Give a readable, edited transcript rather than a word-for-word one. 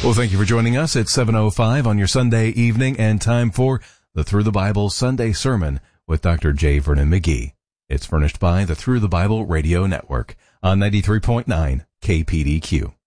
Well, thank you for joining us at 7:05 on your Sunday evening, and time for the Through the Bible Sunday Sermon with Dr. J. Vernon McGee. It's furnished by the Through the Bible Radio Network on 93.9 KPDQ.